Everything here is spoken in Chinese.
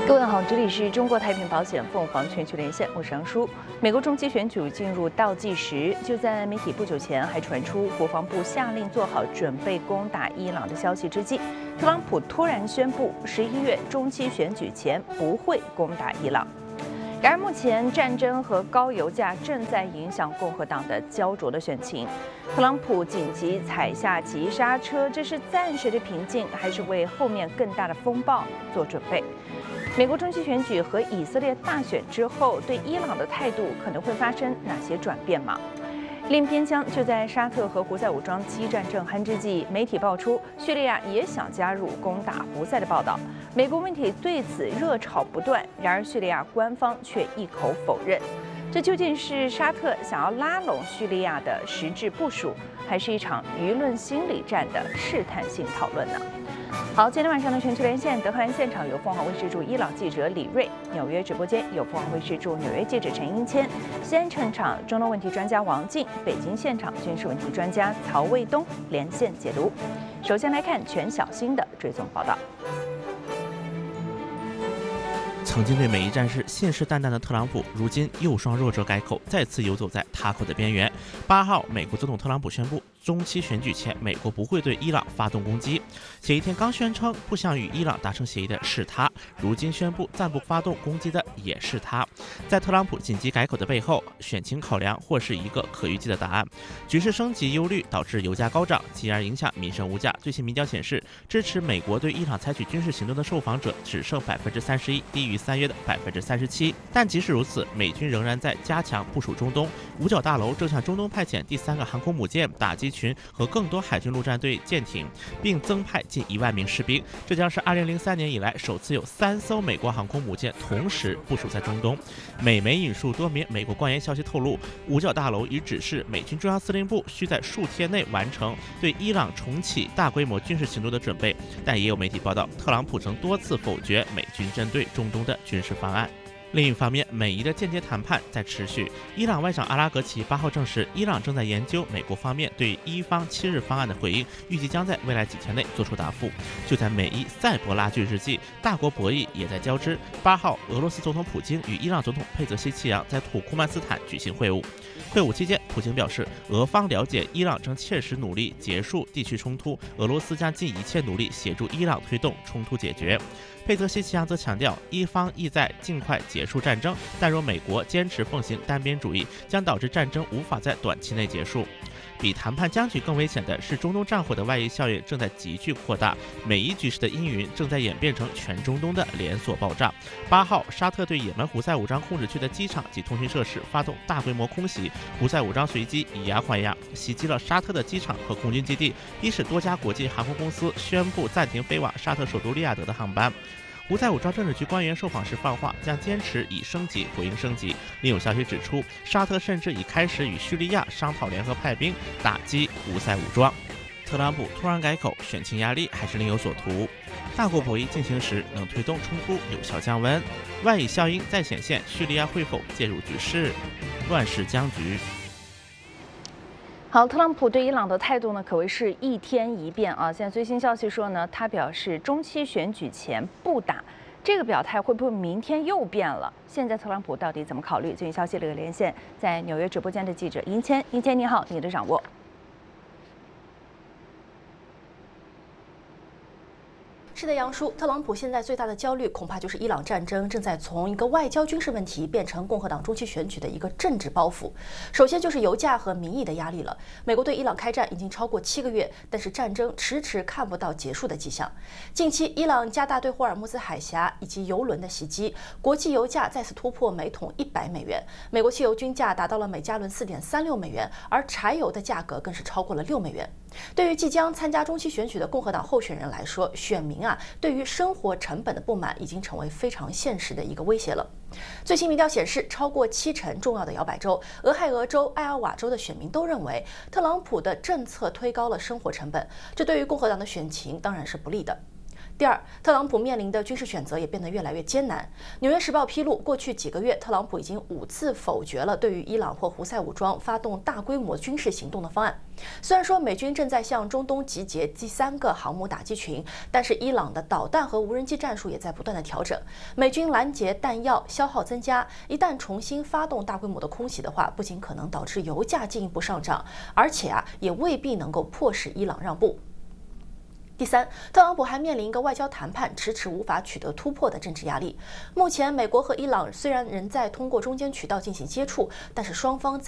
各位好，这里是中国太平保险凤凰全球连线，我是杨舒。美国中期选举进入倒计时，就在媒体不久前还传出国防部下令做好准备攻打伊朗的消息之际，特朗普突然宣布11月中期选举前不会攻打伊朗。然而，目前战争和高油价正在影响共和党的焦灼的选情。特朗普紧急踩下急刹车，这是暂时的平静，还是为后面更大的风暴做准备？美国中期选举和以色列大选之后，对伊朗的态度可能会发生哪些转变吗？另一边厢，就在沙特和胡塞武装激战正酣之际，媒体爆出叙利亚也想加入攻打胡塞的报道。美国媒体对此热炒不断，然而叙利亚官方却一口否认。这究竟是沙特想要拉拢叙利亚的实质部署，还是一场舆论心理战的试探性讨论呢？好，今天晚上的全球连线，德黑兰现场有凤凰卫视驻伊朗记者李锐，纽约直播间有凤凰卫视驻纽约记者陈英谦，西安场中东问题专家王静，北京现场军事问题专家曹卫东连线解读。首先来看全小新的追踪报道。 曾经对美伊战事信誓旦旦的特朗普，如今又双弱者改口，再次游走在塔口的边缘。8号，美国总统特朗普宣布，中期选举前，美国不会对伊朗发动攻击。前一天刚宣称不想与伊朗达成协议的是他，如今宣布暂不发动攻击的也是他。在特朗普紧急改口的背后，选情考量或是一个可预计的答案。局势升级忧虑导致油价高涨，进而影响民生物价。最新民调显示，支持美国对伊朗采取军事行动的受访者只剩31%，低于3月的37%。但即使如此，美军仍然在加强部署中东。五角大楼正向中东派遣第3个航空母舰、打击群和更多海军陆战队舰艇，并增派近1万名士兵。这将是2003年以来首次有3艘美国航空母舰同时部署在中东。美媒引述多名美国官员消息透露，五角大楼已指示美军中央司令部需在数天内完成对伊朗重启大规模军事行动的准备。但也有媒体报道，特朗普曾多次否决美军针对中东的军事方案。另一方面，美伊的间接谈判在持续。伊朗外长阿拉格齐8号证实，伊朗正在研究美国方面对伊方7日方案的回应，预计将在未来几天内做出答复。就在美伊赛博拉锯之际，大国博弈也在交织。8号，俄罗斯总统普京与伊朗总统佩泽西奇扬在土库曼斯坦举行会晤。会晤期间，普京表示，俄方了解伊朗正切实努力结束地区冲突，俄罗斯将尽一切努力协助伊朗推动冲突解决。佩泽西奇扬则强调，伊方意在尽快结束战争，但若美国坚持奉行单边主义，将导致战争无法在短期内结束。比谈判僵局更危险的是，中东战火的外溢效应正在急剧扩大，美伊局势的阴云正在演变成全中东的连锁爆炸。8号，沙特对也门胡塞武装控制区的机场及通讯设施发动大规模空袭，胡塞武装随即以牙还牙，袭击了沙特的机场和空军基地，逼使多家国际航空公司宣布暂停飞往沙特首都利雅得的航班。胡塞武装政治局官员受访时放话，将坚持以升级回应升级。另有消息指出，沙特甚至已开始与叙利亚商讨联合派兵打击胡塞武装。特朗普突然改口，选情压力还是另有所图。大国博弈进行时，能推动冲突有效降温。外溢效应再显现，叙利亚会否介入局势？乱世僵局。 好，特朗普对伊朗的态度呢，可谓是一天一变啊。现在最新消息说呢，他表示中期选举前不打，这个表态会不会明天又变了？现在特朗普到底怎么考虑？最新消息这个连线在纽约直播间的记者英谦，英谦你好，你的掌握。 是的，杨叔，特朗普现在最大的焦虑恐怕就是伊朗战争正在从一个外交军事问题变成共和党中期选举的一个政治包袱。首先就是油价和民意的压力了。美国对伊朗开战已经超过7个月，但是战争迟迟看不到结束的迹象。近期，伊朗加大对霍尔木兹海峡以及油轮的袭击，国际油价再次突破每桶100美元。美国汽油均价达到了每加仑4.36美元，而柴油的价格更是超过了6美元。对于即将参加中期选举的共和党候选人来说，选民对于生活成本的不满已经成为非常现实的一个威胁了。最新民调显示，超过70%重要的摇摆州——俄亥俄州、艾奥瓦州的选民都认为，特朗普的政策推高了生活成本，这对于共和党的选情当然是不利的。 第二，特朗普面临的军事选择也变得越来越艰难。《纽约时报》披露，过去几个月，特朗普已经5次否决了对于伊朗或胡塞武装发动大规模军事行动的方案。虽然说美军正在向中东集结第3个航母打击群，但是伊朗的导弹和无人机战术也在不断的调整。美军拦截弹药消耗增加，一旦重新发动大规模的空袭的话，不仅可能导致油价进一步上涨，而且也未必能够迫使伊朗让步。第三，特朗普还面临一个外交谈判迟迟无法取得突破的政治压力。目前，美国和伊朗虽然仍在通过中间渠道进行接触，但是双方